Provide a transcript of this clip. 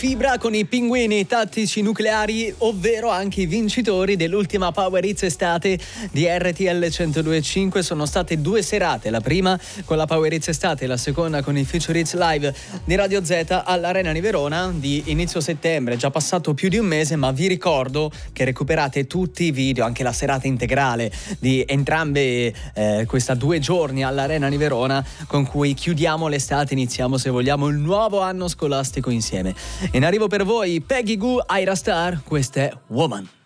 fibra con i pinguini tattici nucleari, ovvero anche i vincitori dell'ultima Power Hits estate di RTL 102.5. Sono state 2 serate, la prima con la Power Hits estate e la seconda con il Future Hits Live di Radio Z all'Arena di Verona di inizio settembre. È già passato più di un mese, ma vi ricordo che recuperate tutti i video, anche la serata integrale di entrambe questa 2 giorni all'Arena di Verona, con cui chiudiamo l'estate, iniziamo, se vogliamo, il nuovo anno scolastico insieme. In arrivo per voi Peggy Gou, Ira Star, questa è Woman.